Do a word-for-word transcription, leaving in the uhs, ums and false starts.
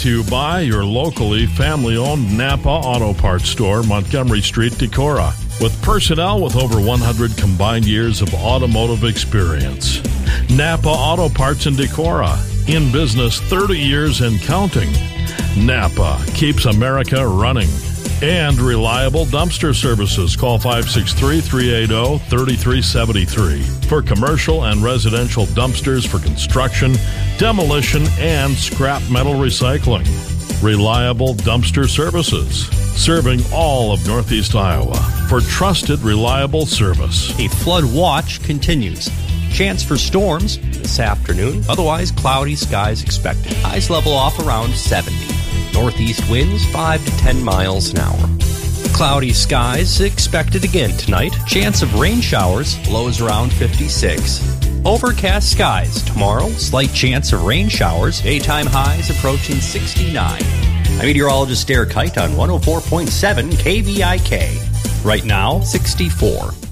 to you by your locally family-owned Napa Auto Parts store, Montgomery Street, Decorah, with personnel with over one hundred combined years of automotive experience. Napa Auto Parts in Decorah, in business thirty years and counting. Napa keeps America running. And reliable dumpster services. Call five six three, three eight zero, three three seven three for commercial and residential dumpsters for construction, demolition, and scrap metal recycling. Reliable dumpster services, serving all of Northeast Iowa for trusted, reliable service. A flood watch continues. Chance for storms this afternoon. Otherwise, cloudy skies expected. Highs level off around seventy. Northeast winds five to ten miles an hour. Cloudy skies expected again tonight. Chance of rain showers, lows around fifty-six. Overcast skies tomorrow. Slight chance of rain showers. Daytime highs approaching sixty-nine. I'm meteorologist Derek Height on one oh four point seven K V I K. Right now, sixty-four.